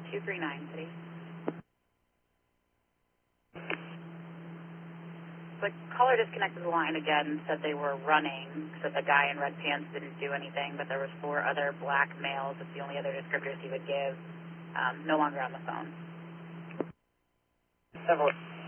239, City. The caller disconnected the line again, said they were running, said the guy in red pants didn't do anything, but there was 4 other black males. That's the only other descriptors he would give. No longer on the phone. Several.